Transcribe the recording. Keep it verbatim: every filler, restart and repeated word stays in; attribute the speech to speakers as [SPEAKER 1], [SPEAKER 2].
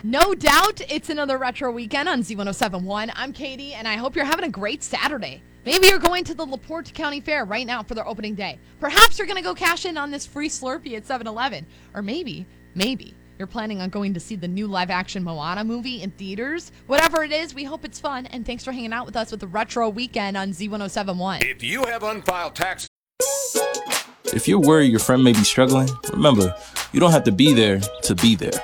[SPEAKER 1] No doubt it's another retro weekend on Z ten seventy-one. I'm Katie, and I hope you're having a great Saturday. Maybe you're going to the LaPorte County Fair right now for their opening day. Perhaps you're going to go cash in on this free Slurpee at seven eleven. Or maybe, maybe, you're planning on going to see the new live-action Moana movie in theaters. Whatever it is, we hope it's fun, and thanks for hanging out with us with the Retro Weekend on Z ten seventy-one.
[SPEAKER 2] If you have unfiled tax...
[SPEAKER 3] If you're worried your friend may be struggling, remember, you don't have to be there to be there.